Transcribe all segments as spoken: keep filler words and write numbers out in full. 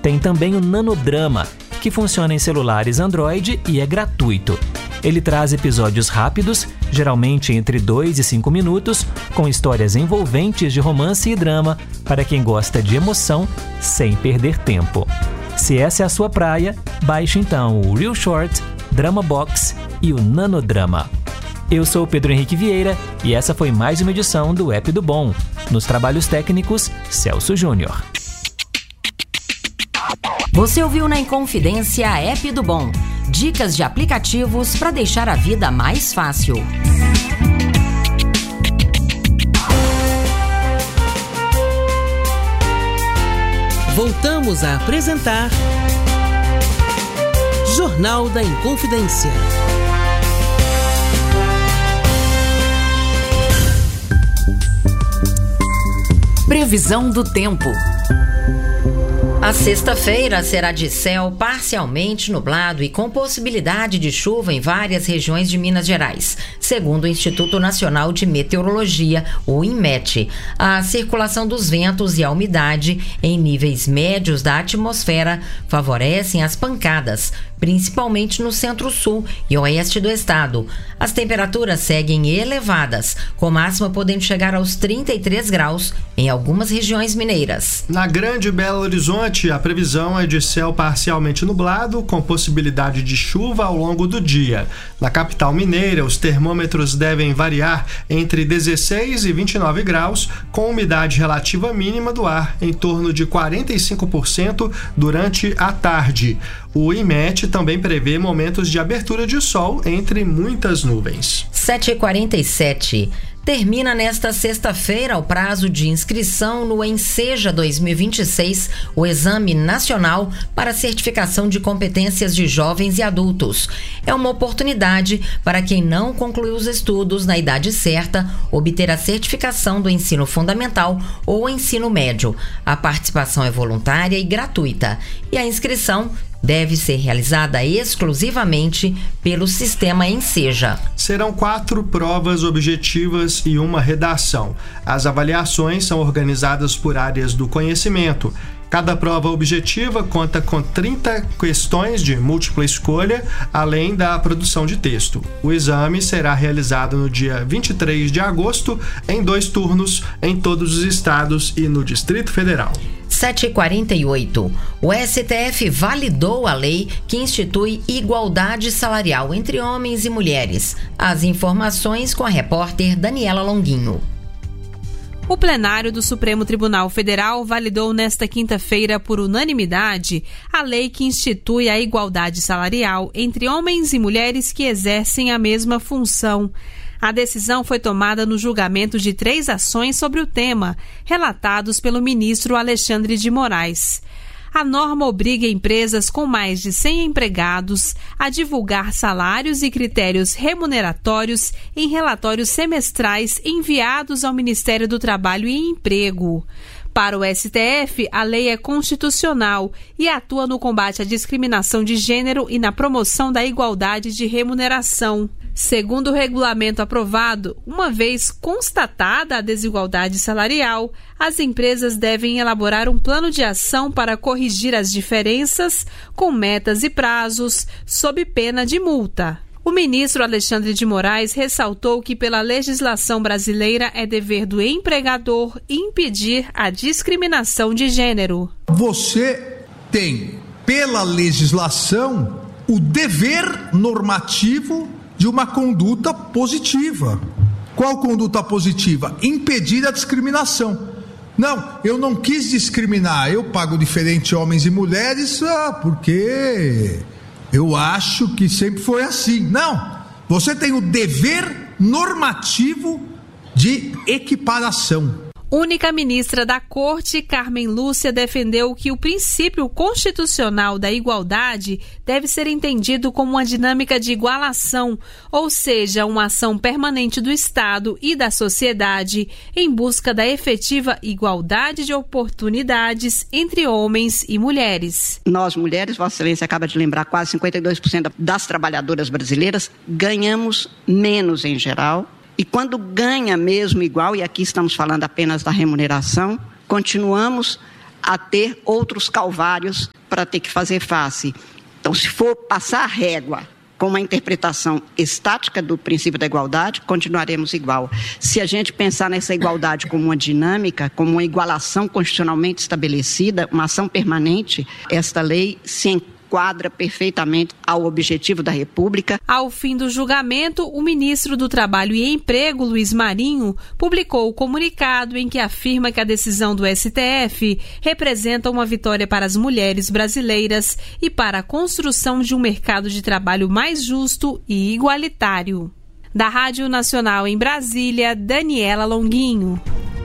Tem também o Nanodrama, que funciona em celulares Android e é gratuito. Ele traz episódios rápidos, geralmente entre dois e cinco minutos, com histórias envolventes de romance e drama para quem gosta de emoção sem perder tempo. Se essa é a sua praia, baixe então o Real Short, Drama Box e o Nanodrama. Eu sou o Pedro Henrique Vieira e essa foi mais uma edição do App do Bom. Nos trabalhos técnicos, Celso Júnior. Você ouviu na Inconfidência a App do Bom. Dicas de aplicativos para deixar a vida mais fácil. Voltamos a apresentar Jornal da Inconfidência. Previsão do tempo. A sexta-feira será de céu parcialmente nublado e com possibilidade de chuva em várias regiões de Minas Gerais, segundo o Instituto Nacional de Meteorologia, o INMET. A circulação dos ventos e a umidade em níveis médios da atmosfera favorecem as pancadas, principalmente no centro-sul e oeste do estado. As temperaturas seguem elevadas, com máxima podendo chegar aos trinta e três graus em algumas regiões mineiras. Na Grande Belo Horizonte, a previsão é de céu parcialmente nublado, com possibilidade de chuva ao longo do dia. Na capital mineira, os termômetros devem variar entre dezesseis e vinte e nove graus, com umidade relativa mínima do ar em torno de quarenta e cinco por cento durante a tarde. O INMET também prevê momentos de abertura de sol entre muitas nuvens. sete e quarenta e sete. Termina nesta sexta-feira o prazo de inscrição no Enseja dois mil e vinte e seis, o Exame Nacional para Certificação de Competências de Jovens e Adultos. É uma oportunidade para quem não concluiu os estudos na idade certa obter a certificação do ensino fundamental ou ensino médio. A participação é voluntária e gratuita e a inscrição deve ser realizada exclusivamente pelo sistema Enseja. Serão quatro provas objetivas e uma redação. As avaliações são organizadas por áreas do conhecimento. Cada prova objetiva conta com trinta questões de múltipla escolha, além da produção de texto. O exame será realizado no dia vinte e três de agosto, em dois turnos, em todos os estados e no Distrito Federal. sete e quarenta e oito. O S T F validou a lei que institui igualdade salarial entre homens e mulheres. As informações com a repórter Daniela Longuinho. O plenário do Supremo Tribunal Federal validou nesta quinta-feira, por unanimidade, a lei que institui a igualdade salarial entre homens e mulheres que exercem a mesma função. A decisão foi tomada no julgamento de três ações sobre o tema, relatados pelo ministro Alexandre de Moraes. A norma obriga empresas com mais de cem empregados a divulgar salários e critérios remuneratórios em relatórios semestrais enviados ao Ministério do Trabalho e Emprego. Para o S T F, a lei é constitucional e atua no combate à discriminação de gênero e na promoção da igualdade de remuneração. Segundo o regulamento aprovado, uma vez constatada a desigualdade salarial, as empresas devem elaborar um plano de ação para corrigir as diferenças, com metas e prazos, sob pena de multa. O ministro Alexandre de Moraes ressaltou que, pela legislação brasileira, é dever do empregador impedir a discriminação de gênero. Você tem, pela legislação, o dever normativo de uma conduta positiva. Qual conduta positiva? Impedir a discriminação. Não, eu não quis discriminar, eu pago diferente homens e mulheres, ah, porque eu acho que sempre foi assim. Não, você tem o dever normativo de equiparação. Única ministra da Corte, Carmen Lúcia, defendeu que o princípio constitucional da igualdade deve ser entendido como uma dinâmica de igualação, ou seja, uma ação permanente do Estado e da sociedade em busca da efetiva igualdade de oportunidades entre homens e mulheres. Nós, mulheres, Vossa Excelência acaba de lembrar, quase cinquenta e dois por cento das trabalhadoras brasileiras ganhamos menos em geral. E quando ganha mesmo igual, e aqui estamos falando apenas da remuneração, continuamos a ter outros calvários para ter que fazer face. Então, se for passar a régua com uma interpretação estática do princípio da igualdade, continuaremos igual. Se a gente pensar nessa igualdade como uma dinâmica, como uma igualação constitucionalmente estabelecida, uma ação permanente, esta lei se enquadra perfeitamente ao objetivo da República. Ao fim do julgamento, o ministro do Trabalho e Emprego, Luiz Marinho, publicou o comunicado em que afirma que a decisão do S T F representa uma vitória para as mulheres brasileiras e para a construção de um mercado de trabalho mais justo e igualitário. Da Rádio Nacional em Brasília, Daniela Longuinho.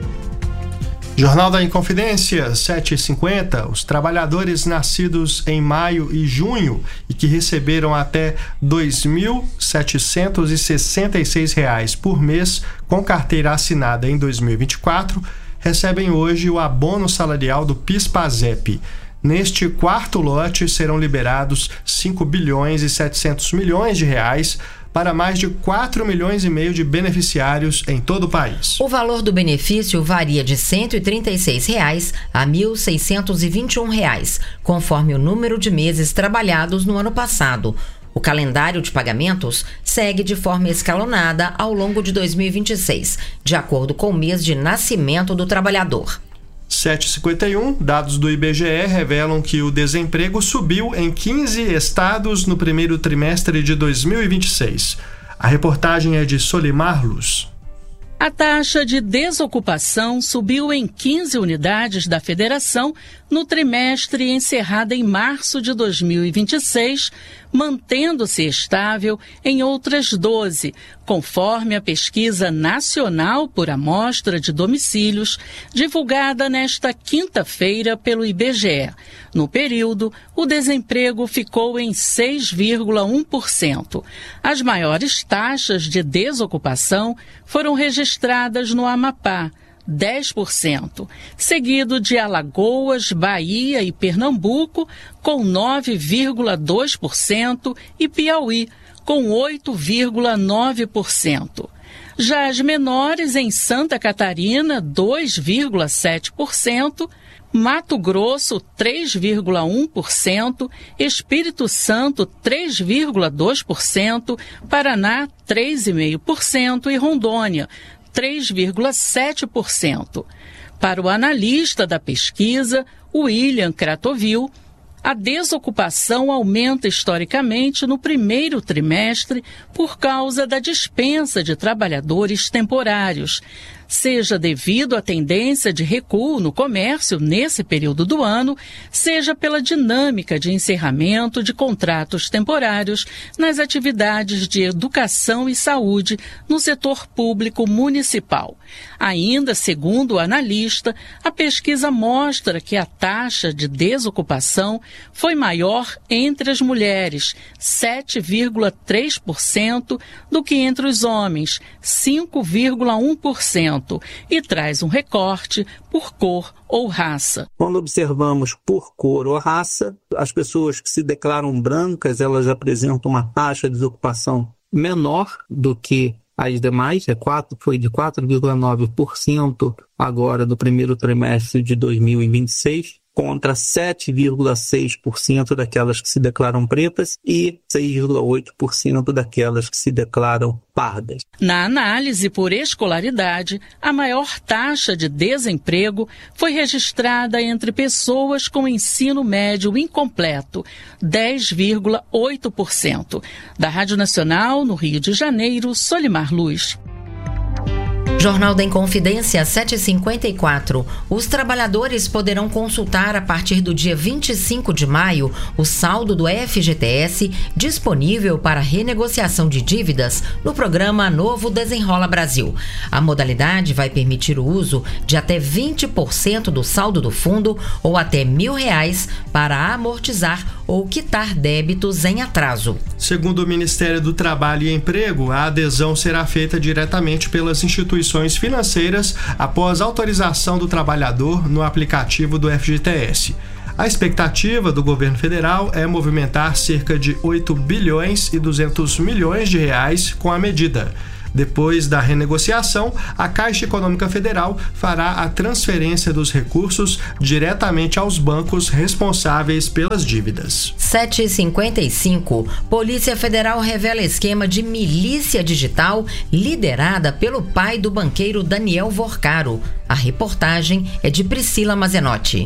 Jornal da Inconfidência, sete e cinquenta. Os trabalhadores nascidos em maio e junho e que receberam até dois mil setecentos e sessenta e seis reais por mês com carteira assinada em dois mil e vinte e quatro recebem hoje o abono salarial do PIS/PASEP. Neste quarto lote serão liberados cinco bilhões e setecentos milhões de reais para mais de quatro milhões e meio de beneficiários em todo o país. O valor do benefício varia de cento e trinta e seis reais a mil seiscentos e vinte e um reais, conforme o número de meses trabalhados no ano passado. O calendário de pagamentos segue de forma escalonada ao longo de dois mil e vinte e seis, de acordo com o mês de nascimento do trabalhador. sete e cinquenta e um, dados do I B G E revelam que o desemprego subiu em quinze estados no primeiro trimestre de dois mil e vinte e seis. A reportagem é de Solimar Luz. A taxa de desocupação subiu em quinze unidades da federação no trimestre encerrado em março de dois mil e vinte e seis, mantendo-se estável em outras doze, conforme a pesquisa nacional por amostra de domicílios, divulgada nesta quinta-feira pelo I B G E. No período, o desemprego ficou em seis vírgula um por cento. As maiores taxas de desocupação foram registradas no Amapá, dez por cento, seguido de Alagoas, Bahia e Pernambuco, com nove vírgula dois por cento, e Piauí, com oito vírgula nove por cento. Já as menores em Santa Catarina, dois vírgula sete por cento, Mato Grosso, três vírgula um por cento, Espírito Santo, três vírgula dois por cento, Paraná, três vírgula cinco por cento e Rondônia, três vírgula sete por cento. Para o analista da pesquisa, William Kratovil, a desocupação aumenta historicamente no primeiro trimestre por causa da dispensa de trabalhadores temporários, seja devido à tendência de recuo no comércio nesse período do ano, seja pela dinâmica de encerramento de contratos temporários nas atividades de educação e saúde no setor público municipal. Ainda, segundo o analista, a pesquisa mostra que a taxa de desocupação foi maior entre as mulheres, sete vírgula três por cento, do que entre os homens, cinco vírgula um por cento. E traz um recorte por cor ou raça. Quando observamos por cor ou raça, as pessoas que se declaram brancas, elas apresentam uma taxa de desocupação menor do que as demais, é quatro, foi de quatro vírgula nove por cento agora no primeiro trimestre de dois mil e vinte e seis, contra sete vírgula seis por cento daquelas que se declaram pretas e seis vírgula oito por cento daquelas que se declaram pardas. Na análise por escolaridade, a maior taxa de desemprego foi registrada entre pessoas com ensino médio incompleto, dez vírgula oito por cento. Da Rádio Nacional, no Rio de Janeiro, Solimar Luz. Jornal da Inconfidência, sete e cinquenta e quatro. Os trabalhadores poderão consultar a partir do dia vinte e cinco de maio o saldo do F G T S disponível para renegociação de dívidas no programa Novo Desenrola Brasil. A modalidade vai permitir o uso de até vinte por cento do saldo do fundo ou até mil reais para amortizar ou quitar débitos em atraso. Segundo o Ministério do Trabalho e Emprego, a adesão será feita diretamente pelas instituições financeiras após autorização do trabalhador no aplicativo do F G T S. A expectativa do governo federal é movimentar cerca de oito bilhões e duzentos milhões de reais com a medida. Depois da renegociação, a Caixa Econômica Federal fará a transferência dos recursos diretamente aos bancos responsáveis pelas dívidas. sete e cinquenta e cinco. Polícia Federal revela esquema de milícia digital liderada pelo pai do banqueiro Daniel Vorcaro. A reportagem é de Priscila Mazenotti.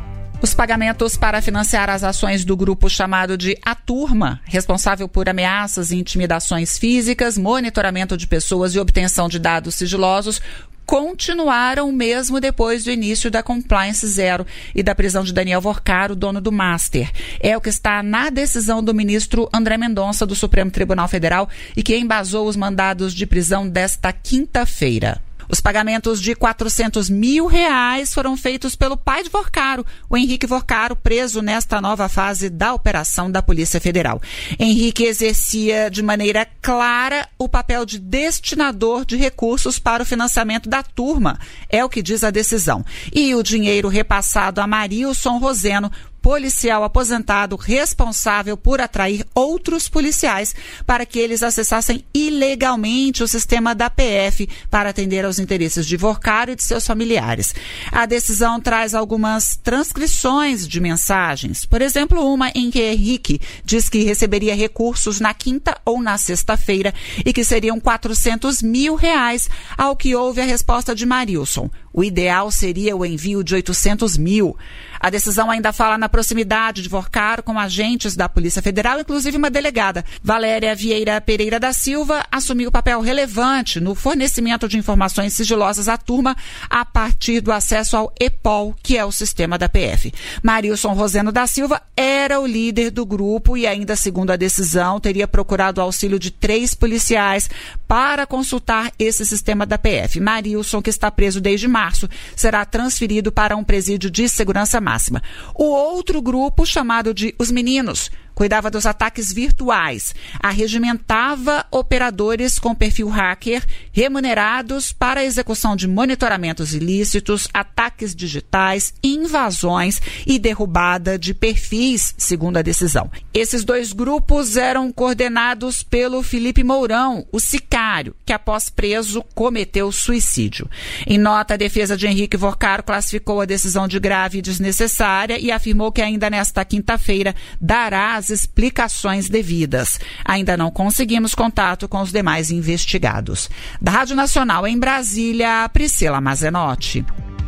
Os pagamentos para financiar as ações do grupo chamado de A Turma, responsável por ameaças e intimidações físicas, monitoramento de pessoas e obtenção de dados sigilosos, continuaram mesmo depois do início da Compliance Zero e da prisão de Daniel Vorcaro, dono do Master. É o que está na decisão do ministro André Mendonça, do Supremo Tribunal Federal, e que embasou os mandados de prisão desta quinta-feira. Os pagamentos de quatrocentos mil reais foram feitos pelo pai de Vorcaro, o Henrique Vorcaro, preso nesta nova fase da operação da Polícia Federal. Henrique exercia de maneira clara o papel de destinador de recursos para o financiamento da turma, é o que diz a decisão. E o dinheiro repassado a Marilson Roseno, policial aposentado responsável por atrair outros policiais para que eles acessassem ilegalmente o sistema da P F para atender aos interesses de Vorcaro e de seus familiares. A decisão traz algumas transcrições de mensagens, por exemplo, uma em que Henrique diz que receberia recursos na quinta ou na sexta-feira e que seriam quatrocentos mil reais, ao que houve a resposta de Marilson. O ideal seria o envio de oitocentos mil. A decisão ainda fala na proximidade de Vorcaro com agentes da Polícia Federal, inclusive uma delegada. Valéria Vieira Pereira da Silva assumiu papel relevante no fornecimento de informações sigilosas à turma a partir do acesso ao E P O L, que é o sistema da P F. Marilson Roseno da Silva era o líder do grupo e ainda segundo a decisão teria procurado o auxílio de três policiais para consultar esse sistema da P F. Marilson, que está preso desde março, será transferido para um presídio de segurança máxima. O outro grupo, chamado de Os Meninos, cuidava dos ataques virtuais, arregimentava operadores com perfil hacker remunerados para a execução de monitoramentos ilícitos, ataques digitais, invasões e derrubada de perfis, segundo a decisão. Esses dois grupos eram coordenados pelo Felipe Mourão, o sicário, que após preso cometeu suicídio. Em nota, a defesa de Henrique Vorcaro classificou a decisão de grave e desnecessária e afirmou que ainda nesta quinta-feira dará as explicações devidas. Ainda não conseguimos contato com os demais investigados. Da Rádio Nacional em Brasília, Priscila Mazenotti.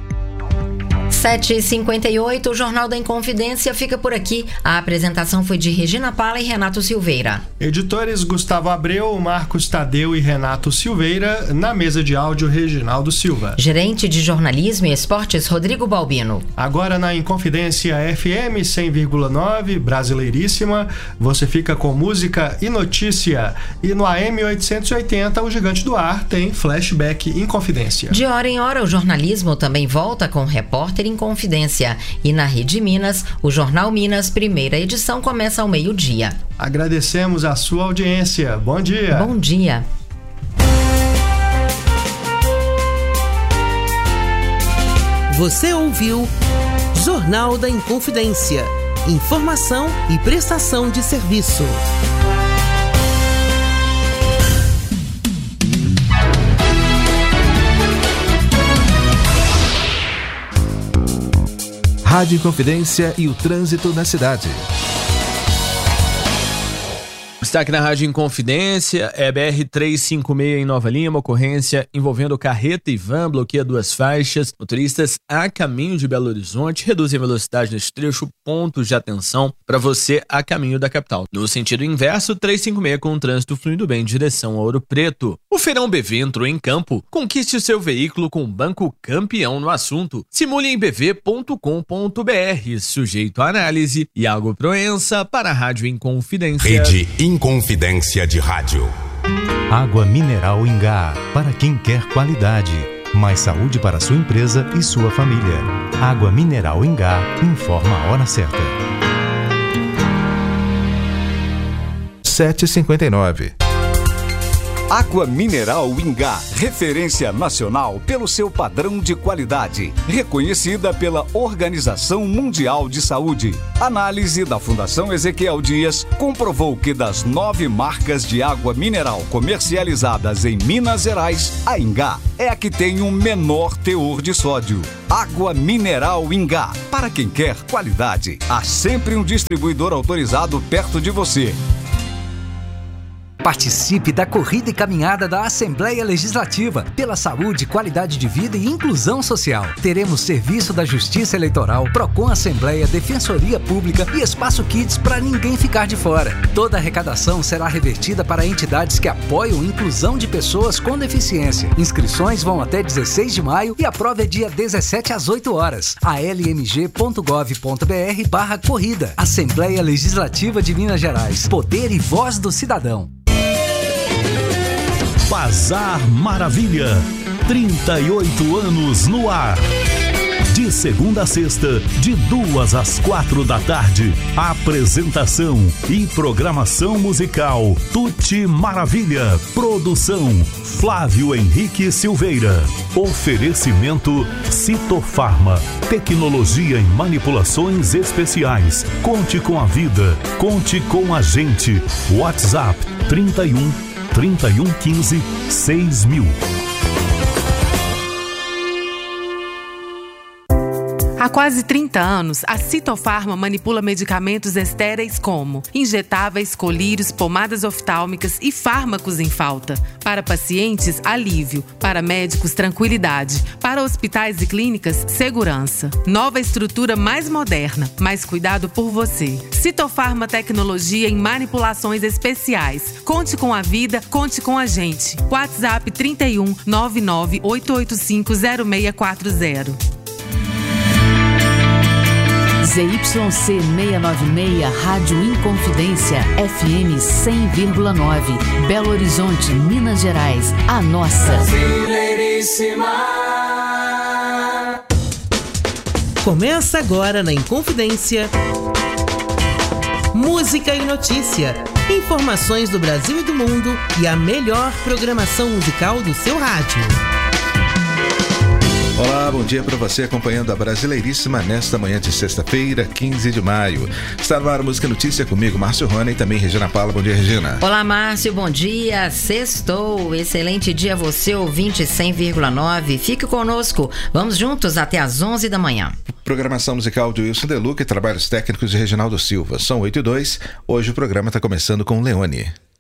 sete e cinquenta e oito, o Jornal da Inconfidência fica por aqui. A apresentação foi de Regina Pala e Renato Silveira. Editores Gustavo Abreu, Marcos Tadeu e Renato Silveira. Na mesa de áudio, Reginaldo Silva. Gerente de Jornalismo e Esportes, Rodrigo Balbino. Agora na Inconfidência F M cem vírgula nove, Brasileiríssima, você fica com música e notícia. E no A M oitocentos e oitenta, o Gigante do Ar tem Flashback Inconfidência. De hora em hora, o jornalismo também volta com o Repórter Inconfidência. E na Rede Minas, o Jornal Minas, primeira edição, começa ao meio-dia. Agradecemos a sua audiência. Bom dia. Bom dia. Você ouviu Jornal da Inconfidência. Informação e prestação de serviço. Rádio Inconfidência e o trânsito na cidade. Destaque na Rádio Inconfidência, é B R trezentos e cinquenta e seis em Nova Lima, ocorrência envolvendo carreta e van, bloqueia duas faixas. Motoristas a caminho de Belo Horizonte reduzem a velocidade neste trecho, pontos de atenção para você a caminho da capital. No sentido inverso, trezentos e cinquenta e seis com o trânsito fluindo bem em direção a Ouro Preto. O Feirão B V entrou em campo. Conquiste o seu veículo com o Banco Campeão no assunto. Simule em b v ponto com ponto b r. Sujeito à análise. Iago Proença para a Rádio Inconfidência. Rede Inconfidência de Rádio. Água mineral Ingá, para quem quer qualidade. Mais saúde para sua empresa e sua família. Água mineral Ingá, informa a hora certa. sete e cinquenta e nove. Água mineral Ingá, referência nacional pelo seu padrão de qualidade, reconhecida pela Organização Mundial de Saúde. Análise da Fundação Ezequiel Dias comprovou que das nove marcas de água mineral comercializadas em Minas Gerais, a Ingá é a que tem o menor teor de sódio. Água mineral Ingá, para quem quer qualidade, há sempre um distribuidor autorizado perto de você. Participe da corrida e caminhada da Assembleia Legislativa pela saúde, qualidade de vida e inclusão social. Teremos serviço da Justiça Eleitoral, Procon Assembleia, Defensoria Pública e Espaço Kids para ninguém ficar de fora. Toda a arrecadação será revertida para entidades que apoiam a inclusão de pessoas com deficiência. Inscrições vão até dezesseis de maio e a prova é dia dezessete às oito horas. a l m g ponto gov ponto b r barra corrida. Assembleia Legislativa de Minas Gerais. Poder e voz do cidadão. Bazar Maravilha, trinta e oito anos no ar. De segunda a sexta, de duas às quatro da tarde. Apresentação e programação musical Tuti Maravilha. Produção Flávio Henrique Silveira. Oferecimento Citofarma. Tecnologia em manipulações especiais. Conte com a vida. Conte com a gente. WhatsApp trinta e um, trinta e um quinze, seis mil. Há quase trinta anos, a Citofarma manipula medicamentos estéreis como injetáveis, colírios, pomadas oftálmicas e fármacos em falta. Para pacientes, alívio. Para médicos, tranquilidade. Para hospitais e clínicas, segurança. Nova estrutura mais moderna, mais cuidado por você. Citofarma Tecnologia em manipulações especiais. Conte com a vida, conte com a gente. WhatsApp trinta e um, nove nove oito oito cinco, zero seis quatro zero. Z Y C seiscentos e noventa e seis, Rádio Inconfidência, F M cem vírgula nove, Belo Horizonte, Minas Gerais, a nossa. Brasileiríssima. Começa agora na Inconfidência. Música e notícia, informações do Brasil e do mundo e a melhor programação musical do seu rádio. Olá, bom dia para você acompanhando a Brasileiríssima nesta manhã de sexta-feira, quinze de maio. Está no ar Música e Notícia comigo, Márcio Rona, e também Regina Paula. Bom dia, Regina. Olá, Márcio, bom dia. Sextou, excelente dia você, ouvinte cem vírgula nove. Fique conosco, vamos juntos até às onze da manhã. Programação musical de Wilson Deluca e trabalhos técnicos de Reginaldo Silva. São oito e dois, hoje o programa está começando com Leone.